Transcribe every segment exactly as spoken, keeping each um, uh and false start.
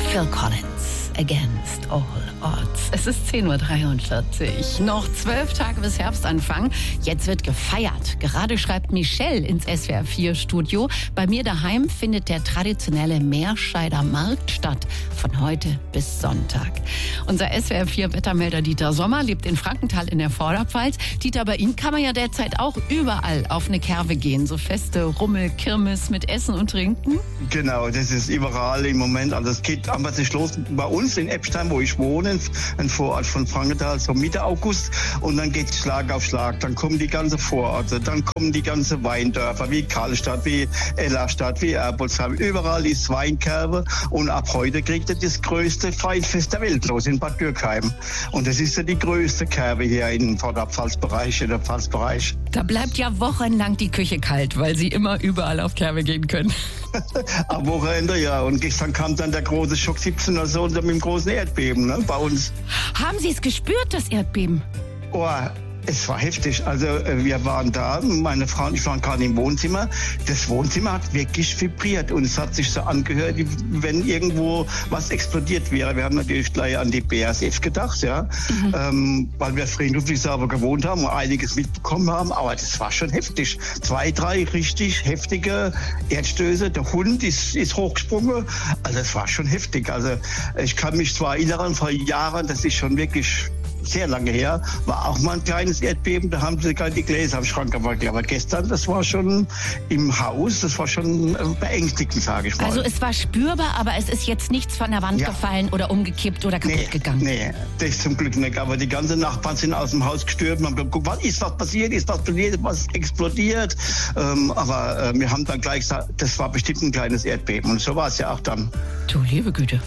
Phil Collins, Against All Odds. Es ist zehn Uhr dreiundvierzig. Noch zwölf Tage bis Herbstanfang. Jetzt wird gefeiert. Gerade schreibt Michelle ins S W R vier Studio. Bei mir daheim findet der traditionelle Meerscheider Markt statt. Von heute bis Sonntag. Unser S W R vier Wettermelder Dieter Sommer lebt in Frankenthal in der Vorderpfalz. Dieter, bei Ihnen kann man ja derzeit auch überall auf eine Kerwe gehen. So Feste, Rummel, Kirmes mit Essen und Trinken. Genau, das ist überall im Moment. Also es geht einfach nicht los. Bei uns in Eppstein, wo ich wohne, ein Vorort von Frankenthal, so Mitte August. Und dann geht es Schlag auf Schlag. Dann kommen die ganzen Vororte, dann kommen die ganzen Weindörfer, wie Karlstadt, wie Ellerstadt, wie Erbolzheim. Überall ist Weinkerbe. Und ab heute kriegt ihr das größte Weinfest der Welt los in Bad Dürkheim. Und das ist ja die größte Kerbe hier im Vorderpfalzbereich, in der Pfalzbereich. Da bleibt ja wochenlang die Küche kalt, weil Sie immer überall auf Kerbe gehen können. Am Wochenende, ja. Und gestern kam dann der große Schock siebzehner so mit dem großen Erdbeben, ne, bei uns. Haben Sie es gespürt, das Erdbeben? Oh, es war heftig. Also wir waren da, meine Frau und ich waren gerade im Wohnzimmer. Das Wohnzimmer hat wirklich vibriert und es hat sich so angehört, wie wenn irgendwo was explodiert wäre. Wir haben natürlich gleich an die B A S F gedacht, ja, mhm. ähm, weil wir Friedrichshafen gewohnt haben und einiges mitbekommen haben. Aber das war schon heftig. Zwei, drei richtig heftige Erdstöße. Der Hund ist, ist hochgesprungen. Also es war schon heftig. Also ich kann mich zwar erinnern, vor Jahren, das ist schon wirklich sehr lange her, war auch mal ein kleines Erdbeben, da haben sie gerade die Gläser am Schrank gewackelt. Aber gestern, das war schon im Haus, das war schon beängstigend, sage ich mal. Also es war spürbar, aber es ist jetzt nichts von der Wand ja. gefallen oder umgekippt oder kaputt nee, gegangen? Nee, das ist zum Glück nicht. Aber die ganzen Nachbarn sind aus dem Haus gestürmt und haben geguckt, was ist was passiert, ist was passiert, was explodiert. Ähm, aber äh, wir haben dann gleich gesagt, das war bestimmt ein kleines Erdbeben. Und so war es ja auch dann. Du liebe Güte.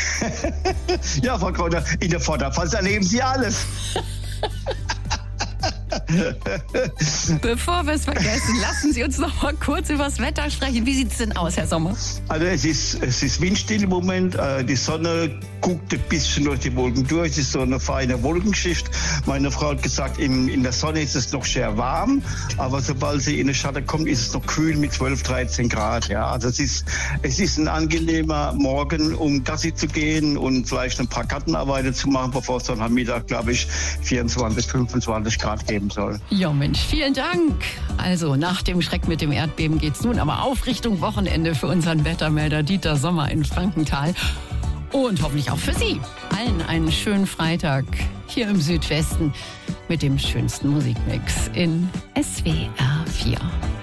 Ja, Frau Kreuter, in der Vorderpfalz erleben Sie alles. Bevor wir es vergessen, lassen Sie uns noch mal kurz über das Wetter sprechen. Wie sieht es denn aus, Herr Sommer? Also es ist, es ist windstill im Moment. Die Sonne guckt ein bisschen durch die Wolken durch. Es ist so eine feine Wolkenschicht. Meine Frau hat gesagt, in, in der Sonne ist es noch sehr warm. Aber sobald sie in den Schatten kommt, ist es noch kühl mit zwölf, dreizehn Grad. Ja, also es ist, es ist ein angenehmer Morgen, um Gassi zu gehen und vielleicht ein paar Gartenarbeiten zu machen, bevor es dann am Mittag, glaube ich, vierundzwanzig, fünfundzwanzig Grad geben soll. Ja, Mensch, vielen Dank. Also nach dem Schreck mit dem Erdbeben geht's nun aber auf Richtung Wochenende für unseren Wettermelder Dieter Sommer in Frankenthal. Und hoffentlich auch für Sie. Allen einen schönen Freitag hier im Südwesten mit dem schönsten Musikmix in S W R vier.